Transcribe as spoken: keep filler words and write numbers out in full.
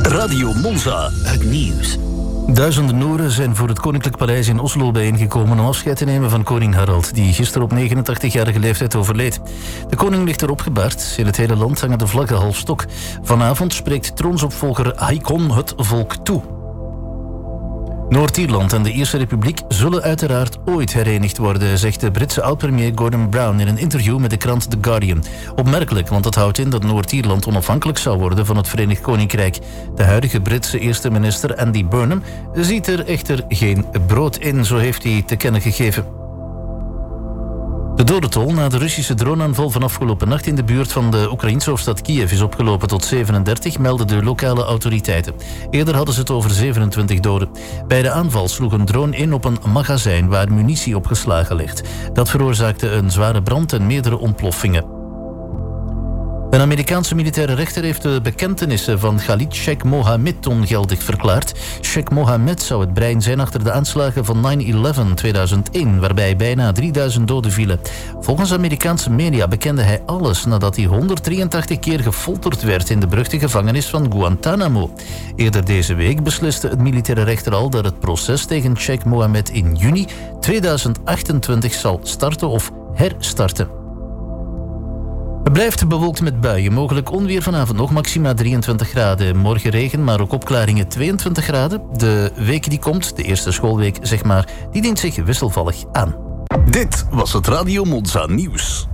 Radio Monza, het nieuws. Duizenden Noren zijn voor het Koninklijk Paleis in Oslo bijeengekomen om afscheid te nemen van koning Harald, die gisteren op negenentachtigjarige leeftijd overleed. De koning ligt erop gebaard. In het hele land hangen de vlaggen half stok. Vanavond spreekt troonsopvolger Haakon het volk toe. Noord-Ierland en de Ierse Republiek zullen uiteraard ooit herenigd worden, zegt de Britse oud-premier Gordon Brown in een interview met de krant The Guardian. Opmerkelijk, want dat houdt in dat Noord-Ierland onafhankelijk zou worden van het Verenigd Koninkrijk. De huidige Britse eerste minister Andy Burnham ziet er echter geen brood in, zo heeft hij te kennen gegeven. De dodentol na de Russische droneaanval van afgelopen nacht in de buurt van de Oekraïnse hoofdstad Kiev is opgelopen tot zevenendertig, melden de lokale autoriteiten. Eerder hadden ze het over zevenentwintig doden. Bij de aanval sloeg een drone in op een magazijn waar munitie opgeslagen ligt. Dat veroorzaakte een zware brand en meerdere ontploffingen. Een Amerikaanse militaire rechter heeft de bekentenissen van Khalid Sheikh Mohammed ongeldig verklaard. Sheikh Mohammed zou het brein zijn achter de aanslagen van nine eleven tweeduizend één, waarbij bijna drieduizend doden vielen. Volgens Amerikaanse media bekende hij alles nadat hij honderddrieëntachtig keer gefolterd werd in de beruchte gevangenis van Guantanamo. Eerder deze week besliste het militaire rechter al dat het proces tegen Sheikh Mohammed in juni tweeduizend achtentwintig zal starten of herstarten. Het blijft bewolkt met buien. Mogelijk onweer vanavond nog, maxima drieëntwintig graden. Morgen regen, maar ook opklaringen tweeëntwintig graden. De week die komt, de eerste schoolweek zeg maar, die dient zich wisselvallig aan. Dit was het Radio Monza nieuws.